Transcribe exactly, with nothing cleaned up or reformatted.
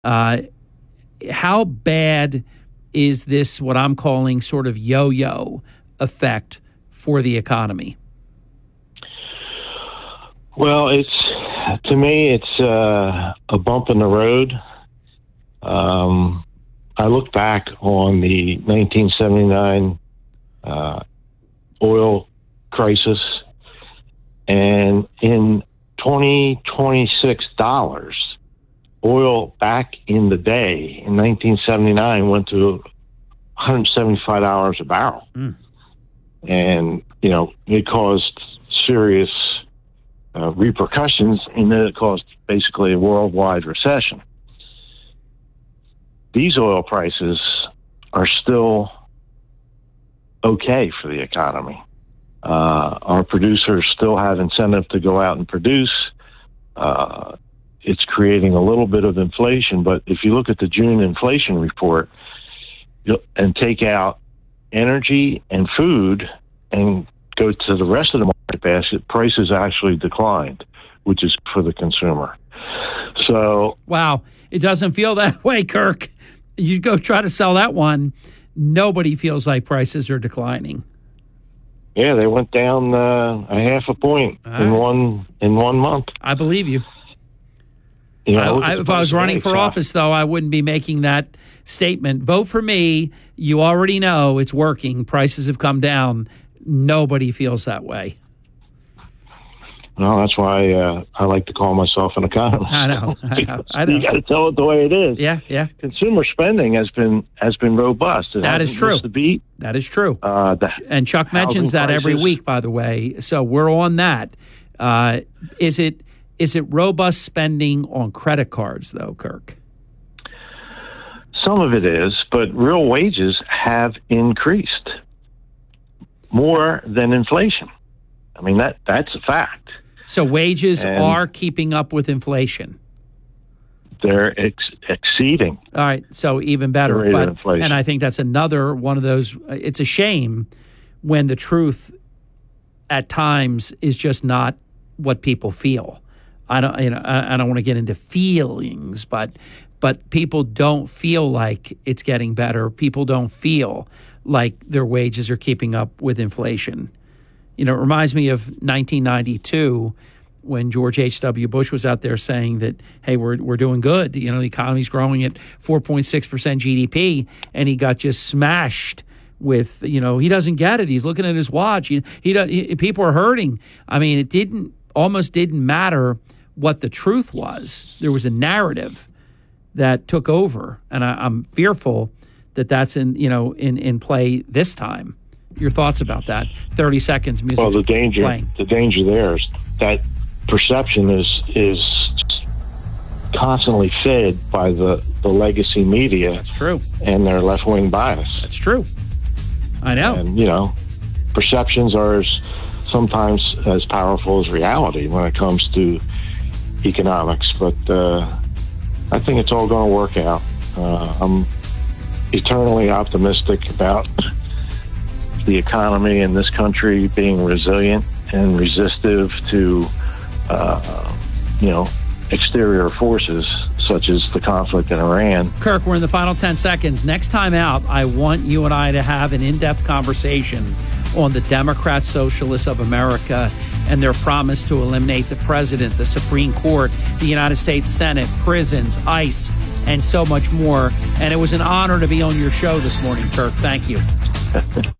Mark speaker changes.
Speaker 1: Uh, how bad is this, what I'm calling sort of yo-yo effect for the economy?
Speaker 2: Well, it's to me, it's uh, a bump in the road. Um, I look back on the nineteen seventy-nine uh, oil crisis, and in twenty twenty-six dollars, oil back in the day in nineteen seventy-nine went to one hundred seventy-five dollars a barrel, mm. and you know it caused serious Uh, repercussions, and then it caused basically a worldwide recession. These oil prices are still okay for the economy. Uh, our producers still have incentive to go out and produce. Uh, it's creating a little bit of inflation, but if you look at the June inflation report you'll, and take out energy and food and go to the rest of the market basket, prices actually declined, which is for the consumer. So,
Speaker 1: wow, it doesn't feel that way, Kirk. You go try to sell that one, nobody feels like prices are declining.
Speaker 2: Yeah, they went down uh, a half a point All in right. one in one month.
Speaker 1: I believe you.
Speaker 2: you know,
Speaker 1: I, I, if I was running for office, though, I wouldn't be making that statement. Vote for me. You already know it's working. Prices have come down. Nobody feels that way.
Speaker 2: No, that's why uh, I like to call myself an economist.
Speaker 1: I know. I know. I know.
Speaker 2: You got to tell it the way it is.
Speaker 1: Yeah, yeah.
Speaker 2: Consumer spending has been has been robust. It
Speaker 1: that is true.
Speaker 2: The beat.
Speaker 1: That is true.
Speaker 2: Uh,
Speaker 1: and Chuck mentions that
Speaker 2: prices.
Speaker 1: every week, by the way. So we're on that. Uh, is it is it robust spending on credit cards, though, Kirk?
Speaker 2: Some of it is, but real wages have increased more than inflation. I mean, that that's a fact.
Speaker 1: So wages
Speaker 2: and
Speaker 1: are keeping up with inflation.
Speaker 2: They're ex- exceeding.
Speaker 1: All right, so even better.
Speaker 2: The rate
Speaker 1: but,
Speaker 2: of inflation.
Speaker 1: And I think that's another one of those. It's a shame when the truth at times is just not what people feel. I don't, you know, I, I don't want to get into feelings, but but people don't feel like it's getting better. People don't feel like their wages are keeping up with inflation. You know, it reminds me of nineteen ninety-two when George H W. Bush was out there saying that, hey, we're we're doing good. You know, the economy's growing at four point six percent G D P, and he got just smashed with, you know, he doesn't get it. He's looking at his watch. He, he, he people are hurting. I mean, it didn't almost didn't matter what the truth was. There was a narrative that took over, and I, I'm fearful that that's in you know in, in play this time. Your thoughts about that? Thirty seconds. Music.
Speaker 2: Well, the danger,
Speaker 1: playing.
Speaker 2: the danger there is that perception is is constantly fed by the, the legacy media.
Speaker 1: That's true.
Speaker 2: And their left wing bias.
Speaker 1: That's true. I know.
Speaker 2: And you know, perceptions are as, sometimes as powerful as reality when it comes to economics. But uh, I think it's all going to work out. Uh, I'm eternally optimistic about the economy in this country being resilient and resistive to, uh, you know, exterior forces such as the conflict in Iran.
Speaker 1: Kirk, we're in the final ten seconds. Next time out, I want you and I to have an in-depth conversation on the Democrat Socialists of America and their promise to eliminate the president, the Supreme Court, the United States Senate, prisons, ICE, and so much more. And it was an honor to be on your show this morning, Kirk. Thank you.